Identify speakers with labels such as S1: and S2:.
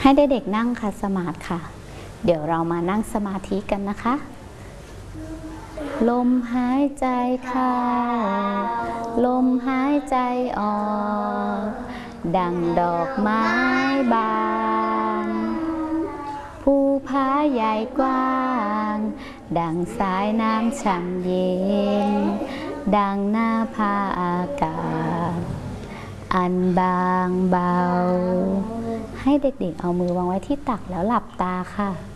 S1: ให้เด็กๆนั่งคัดสมาธิค่ะเดี๋ยวเรามานั่งสมาธิกันนะคะลมหายใจเข้าลมหายใจออกดังดอกไม้บานภูผาใหญ่กว้างดังสายน้ำช่ำเย็นดังหน้าผาอากาศอันบางเบาให้เด็กๆเอามือวางไว้ที่ตักแล้วหลับตาค่ะ